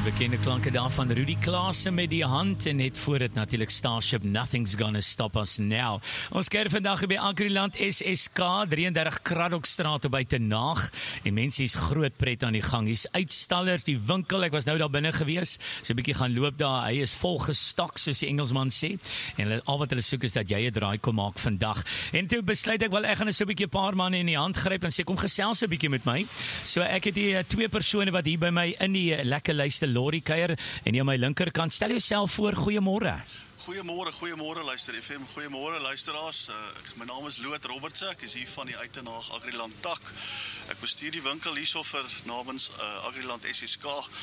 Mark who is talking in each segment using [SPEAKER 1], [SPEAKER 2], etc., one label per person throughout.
[SPEAKER 1] bekende klanke daar van Rudy Klaasen met die hand en net voor dit natuurlik Starship, Nothing's Gonna Stop Us Now. Ons keer vandag by Agriland SSK, 33 Kraddockstraat by Tenaag. Die mense is groot pret aan die gang. Hier's uitstallers, die winkel, ek was nou daar binne gewees, so 'n bietjie gaan loop daar. Hy is vol gestok, soos die Engelsman sê. En al wat hulle soek is dat jy 'n draai kom maak vandag. En toe besluit ek wel ek gaan so 'n bietjie 'n paar manne in die hand gryp en sê kom gesels 'n bietjie met my. So ek het hier twee persone wat hier by my in die lekker luister Lorry kuier en hier aan my linkerkant. Stel jouself voor, goeiemôre.
[SPEAKER 2] Goeiemôre Luister FM, goeiemôre luisteraars. My naam is Loot Robertse, ek is hier van die Uitenaag Agriland tak. Ek bestuur die winkel hierso vir namens Agriland SSK.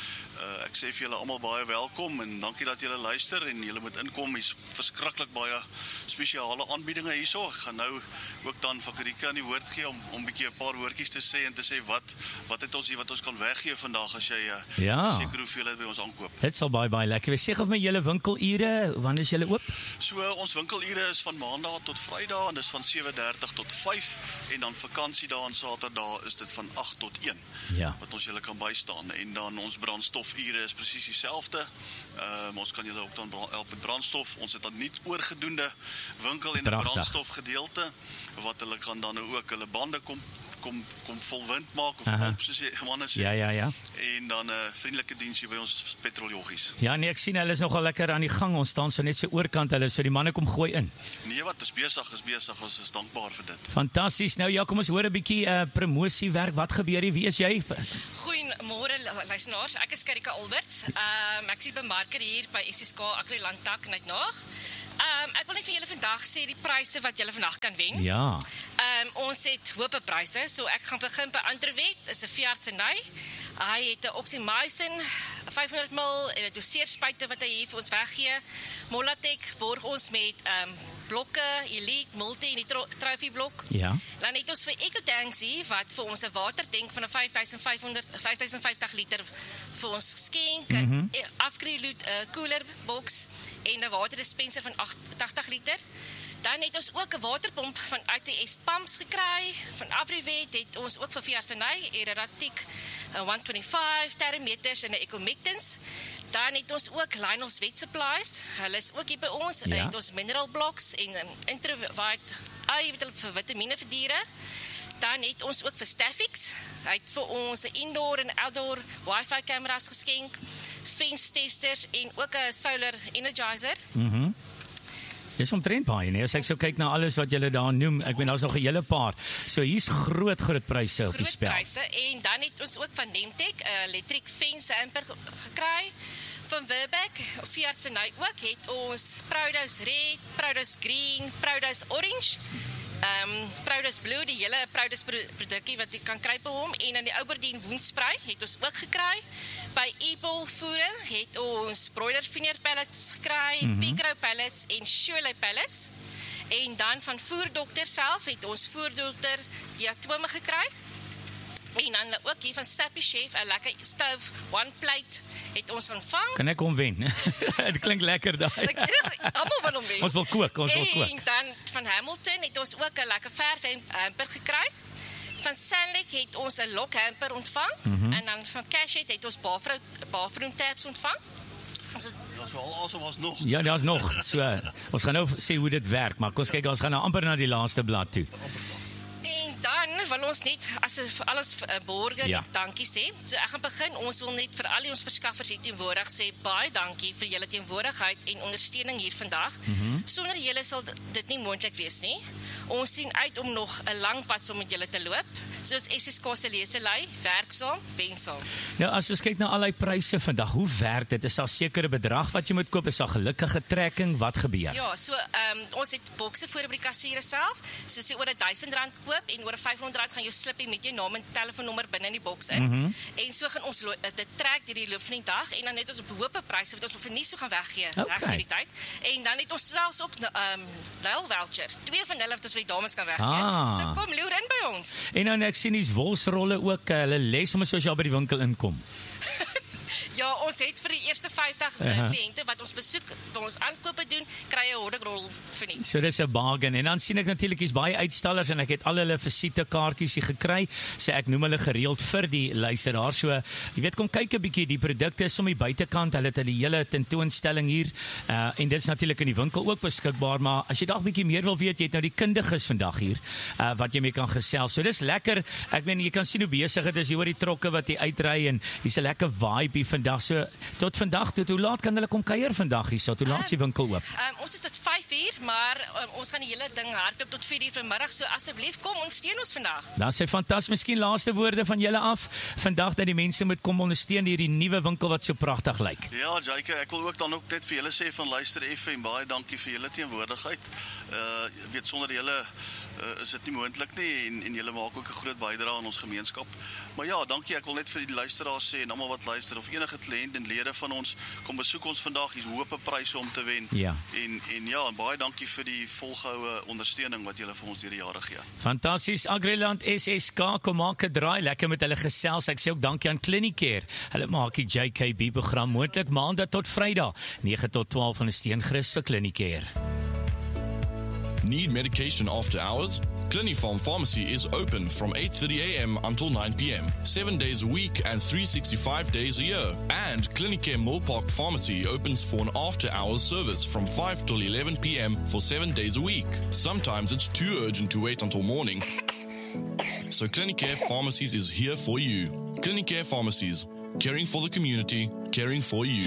[SPEAKER 2] Ek sê vir julle almal baie welkom en dankie dat julle luister en julle moet inkom. Hier's verskriklik baie spesiale aanbiedinge hierso. Ek gaan nou ook dan vir Karika aan die woord gee om bietjie 'n paar woordjies te sê en te sê wat het ons hier wat ons kan weggee vandag as jy seker hoeveelheid by ons aankoop.
[SPEAKER 1] Dit sal baie lekker wees. Sê gou my julle winkelure, wanneer is julle oop?
[SPEAKER 2] So ons winkelure is van Maandag tot Vrydag en dis van 7:30 tot 5 en dan vakansiedae en Saterdae is dit van 8 tot 1.
[SPEAKER 1] Ja.
[SPEAKER 2] Wat ons julle kan bystaan en dan ons brandstofure is presies dieselfde. Ons kan julle ook dan help met brandstof. Ons het dan nie oorgedoende winkel en 'n brandstofgedeelte wat hulle kan dan ook hulle bande kom volwind maak of pomp soos jy manne sê.
[SPEAKER 1] Ja.
[SPEAKER 2] En dan 'n vriendelike diens hier by ons petroljoggies.
[SPEAKER 1] Ja, nee, ek sien hulle is nogal lekker aan die gang. Ons staan so net so oorkant hulle, so die manne kom gooi in.
[SPEAKER 2] Nee, wat is besig. Ons is dankbaar vir dit.
[SPEAKER 1] Fantasties. Nou ja, kom ons hoor 'n bietjie promosiewerk. Wat gebeur hier? Wie is jy?
[SPEAKER 3] Goeiemôre luisteraars. Ek is Karika Alberts. Ek is bemarker hier by SSK Agriland tak in Uitenaag. Ek wil net vir julle vandag sê die pryse wat julle vandag kan wen.
[SPEAKER 1] Ja.
[SPEAKER 3] Ons het hoë pryse, so ek gaan begin by Andrewet, is 'n veeartseny. Hy het 'n oxymycin 500 ml en 'n doseerspuite wat hy hier vir ons weggee. Molatek borg ons met blokke, Elite, Multi en die Trophy blok.
[SPEAKER 1] Ja.
[SPEAKER 3] Dan het ons vir Ecotanks hier wat vir ons 'n watertank van 'n 5050 liter vir ons skenk, 'n afgreloot cooler box en 'n waterdispenser van 80 liter. Dan het ons ook 'n waterpomp van ITS Pumps gekry. Van Afriwet het ons ook vir veeartseny, Eratic 125 termometers en 'n Ecomectins. Dan het ons ook Lionel's Wet Supplies. Hulle is ook hier by ons. Hulle het ons mineral blocks en Introvite vir vitamiene vir diere. Dan het ons ook vir Staffix. Hy het vir ons 'n indoor en outdoor wifi kameras geskenk, fence testers en ook 'n solar energizer.
[SPEAKER 1] Dis omtrent baie, nee, as ek so kyk na alles wat julle daar noem, ek meen daar's nog 'n hele paar. So hier's groot pryse op die spel.
[SPEAKER 3] Groot pryse en dan het ons ook van Nemtech 'n electric fence hamper gekry. Van Verbeek, veeartseny ook, het ons Proudhouse Red, Proudhouse Green, Proudhouse Orange, Proudhouse Blue, die hele Proudhouse produkkie wat jy kan kry by hom, en dan die Oberdien woensprei het ons ook gekry. By Apple voere het ons broiler veneer pellets gekry, Picro pellets en Cholet pellets. En dan van Voerdokter self het ons Voerdokter diatome gekry. En dan ook hier van Stappy Chef, 'n lekker stove, one plate, het ons ontvang.
[SPEAKER 1] Kan ek hom wen? Dit klink lekker daai.
[SPEAKER 3] Almal wil hom wen.
[SPEAKER 1] Ons wil kook.
[SPEAKER 3] En dan van Hamilton het ons ook 'n lekker verf hamper gekry. Van Sandlek het ons 'n lok hamper ontvang. En dan van Cashet het ons bathroom taps ontvang.
[SPEAKER 2] Daar's wel alsoos nog.
[SPEAKER 1] Ja, daar's nog. So, ons gaan nou sê hoe dit werk, maar kom ons kyk, ons gaan nou amper na die laaste blad toe.
[SPEAKER 3] Dan wil ons net as alles borge dankie sê. So ek gaan begin. Ons wil net vir al ons verskaffers hier teenwoordig sê baie dankie vir julle teenwoordigheid en ondersteuning hier vandag. Sonder julle sal dit nie moontlik wees nie. Ons sien uit om nog 'n lang pad saam met julle te loop. Soos SSK se leselei, werksaam, wensaam.
[SPEAKER 1] Nou as ons kyk na al die pryse vandag, hoe werk dit? Is daar sekere bedrag wat jy moet koop? Is daar gelukkige trekking? Wat gebeur?
[SPEAKER 3] Ja, so ons het bokse voor by die kassiere self. So as jy oor R1000 koop en oor R500 gaan jou slippie met jou naam en telefoonnommer binne in die boks in. En so gaan ons dit trek deur die loop van die dag en dan het ons op hoë pryse wat ons vir nie so gaan weggee reg hierdie tyd. En dan het ons selfs ook Nail voucher. 2 van hulle wat ons vir die dames kan weggee. So kom loer in by ons.
[SPEAKER 1] En dan ek sien hier's wolsrolle ook, hulle les sommer soos jy by die winkel inkom.
[SPEAKER 3] Ja, ons het vir die eerste 50 kliënte wat ons besoek, wat ons aankope doen, kry 'n hotdogrol vir nie.
[SPEAKER 1] So dis 'n bargain. En dan sien ek natuurlik hier's baie uitstallers en ek het al hulle visitekaartjies hier gekry. So ek noem hulle gereeld vir die luisteraar. So jy weet, kom kyk 'n bietjie, die produkte is om die buitekant, hulle het die hele tentoonstelling hier. En dit is natuurlik in die winkel ook beskikbaar, maar as jy dalk bietjie meer wil weet, jy het nou die kundiges vandag hier wat jy mee kan gesels. So dis lekker. Ek meen jy kan sien hoe besig dit is. Jy hoor die trokke wat hier uitry en hier's 'n lekker vibe hier vandag. So tot vandag, hoe laat kan hulle kom kuier vandag hier? So hoe laat is die winkel oop?
[SPEAKER 3] Ons is tot 5:00, maar ons gaan die hele ding hardloop tot 4:00 vanmiddag. So asseblief kom ondersteun ons vandag.
[SPEAKER 1] Dan sê fantasties. Miskien laaste woorde van julle af vandag dat die mense moet kom ondersteun hierdie nuwe winkel wat so pragtig lyk.
[SPEAKER 2] Ja, Jake, ek wil ook dan ook net vir julle sê van luister FM, baie dankie vir julle teenwoordigheid. Jy weet, sonder julle is dit nie moontlik nie en julle maak ook 'n groot bydrae aan ons gemeenskap. Maar ja, dankie, ek wil net vir die luisteraars sê en almal wat luister of enige kliënt en lede van ons, kom besoek ons vandag. Hier's hoë pryse om te wen.
[SPEAKER 1] Ja.
[SPEAKER 2] En ja, en baie dankie vir die volgehoue ondersteuning wat julle vir ons deur die jare gee.
[SPEAKER 1] Fantasties. Agriland SSK, kom maak 'n draai. Lekker met hulle gesels. Ek sê ook dankie aan Clinicare. Hulle maak die JKB program moontlik maandag tot Vrydag 9 tot 12 van 'n Steengrus vir Clinicare.
[SPEAKER 4] Need medication after hours? Clinifarm Pharmacy is open from 8:30 a.m. until 9 p.m. 7 days a week and 365 days a year. And Clinicare Millpark Pharmacy opens for an after-hours service from 5 till 11 p.m. for 7 days a week. Sometimes it's too urgent to wait until morning. So Clinicare Pharmacies is here for you. Clinicare Pharmacies, caring for the community, caring for you.